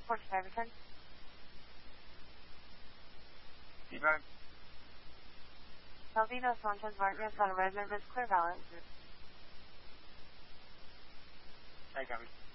45 return. Feedback. Alvino Sanchez Martinez on resident is clear balance. I copy.